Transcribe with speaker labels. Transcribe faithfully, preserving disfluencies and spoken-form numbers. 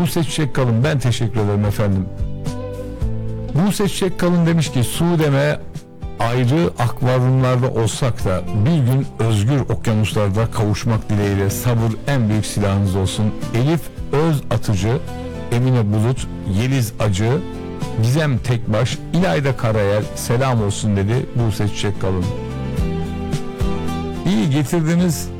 Speaker 1: Buse Çiçek Kalın, ben teşekkür ederim efendim. Buse Çiçek Kalın demiş ki Sude'me ayrı akvaryumlarda olsak da bir gün özgür okyanuslarda kavuşmak dileğiyle, sabır en büyük silahınız olsun. Elif Öz Atıcı, Emine Bulut, Yeliz Acı, Gizem Tekbaş, İlayda Karayel selam olsun dedi Buse Çiçek Kalın. İyi getirdiniz.